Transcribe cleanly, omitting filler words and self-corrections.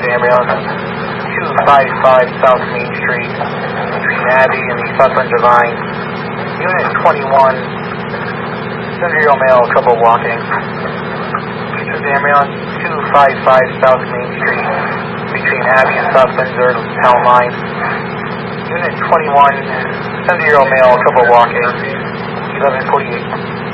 ambulance, 255 South Main Street, between Abbey and the Southland Divine. Unit 21, 70-year-old male, trouble walking. Eastern ambulance, 255 South Main Street, between Abbey and South Windsor Town Line. Unit 21, 70-year-old male, trouble walking, 1148.